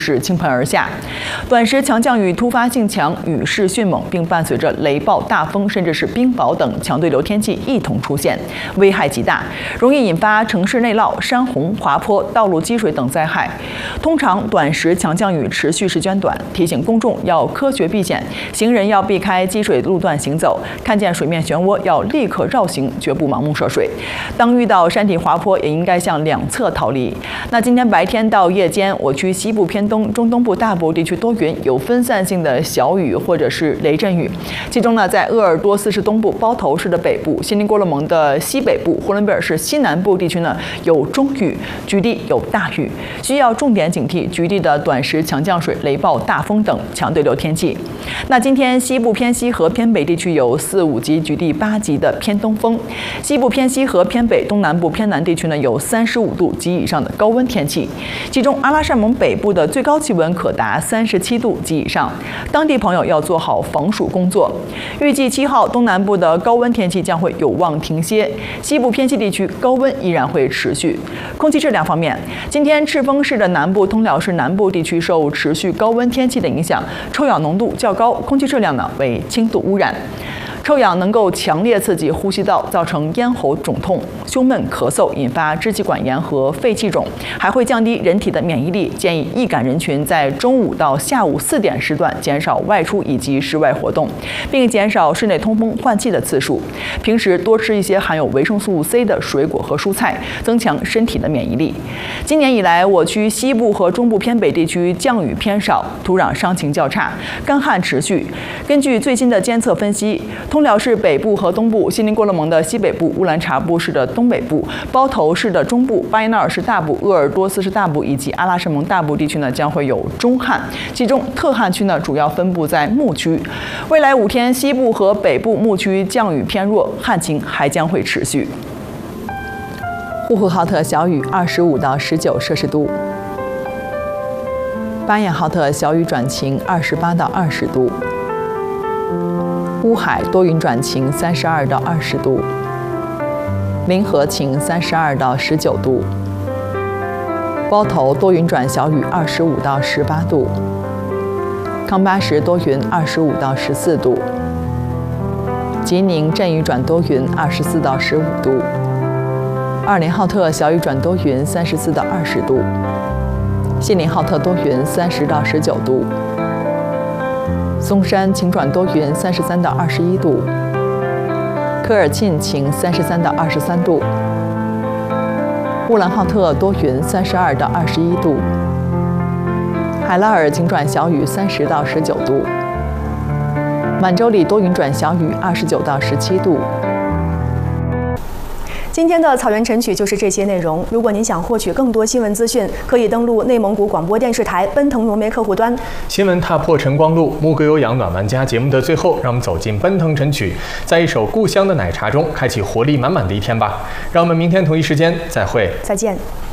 是倾盆而下，短时强降雨突发性强，雨势迅猛，并伴随着雷暴、大风，甚至是冰雹等强对流天气一同出现，危害极大，容易引发城市内涝、山洪、滑坡、道路积水等灾害。通常短时强降雨持续时间短，提醒公众要科学避险，行人要避开积水路段行走，看见水面漩涡要立刻绕行，绝不盲目涉水。当遇到山体滑坡，也应该向两侧逃离。那今天白天到夜间，我区西部偏东、中东部大部地区多云，有分散性的小雨或者是雷阵雨。其中呢，在鄂尔多斯市东部、包头市的北部、锡林郭勒盟的西北部、呼伦贝尔市西南部地区呢有中雨，局地有大雨，需要重点警惕局地的短时强降水、雷暴、大风等强对流天气。那今天西部偏西和偏北地区有4、5级、局地8级的偏东风，西部偏西和偏北、东南部偏南地区呢有35度及以上的高温天气，其中阿拉善盟北部的最高气温可达37度及以上，当地朋友要做好防暑工作。预计7号东南部的高温天气将会有望停歇，西部偏西地区高温依然会持续。空气质量方面，今天赤峰市的南部、通辽市南部地区受持续高温天气的影响，臭氧浓度较高，空气质量呢为轻度污染。臭氧能够强烈刺激呼吸道，造成咽喉肿痛、胸闷、咳嗽，引发支气管炎和肺气肿，还会降低人体的免疫力。建议易感人群在中午到下午4点时段减少外出以及室外活动，并减少室内通风换气的次数。平时多吃一些含有维生素 C 的水果和蔬菜，增强身体的免疫力。今年以来，我区西部和中部偏北地区降雨偏少，土壤伤情较差，干旱持续。根据最新的监测分析，通辽市北部和东部、锡林郭勒盟的西北部、乌兰察布市的东北部、包头市的中部、巴彦淖尔市大部、鄂尔多斯市大部以及阿拉善盟大部地区呢将会有中旱，其中特旱区呢主要分布在牧区。未来5天，西部和北部牧区降雨偏弱，旱情还将会持续。呼和浩特小雨25到19摄氏度，巴彦浩特小雨转晴28到20度。乌海多云转晴32到20度，临河晴32到19度，包头多云转小雨25到18度，康巴什多云25到14度，吉宁阵雨转多云24到15度，二连浩特小雨转多云34到20度，锡林浩特多云30到19度。松山晴转多云33到21度，科尔沁晴33到23度，乌兰浩特多云32到21度，海拉尔晴转小雨30到19度，满洲里多云转小雨29到17度。 今天的草原晨曲就是这些内容。如果您想获取更多新闻资讯，可以登录内蒙古广播电视台奔腾融媒客户端。 新闻踏破晨光路，牧歌有氧暖玩家节目的最后，让我们走进奔腾晨曲，在一首故乡的奶茶中，开启活力满满的一天吧。让我们明天同一时间再会， 再见。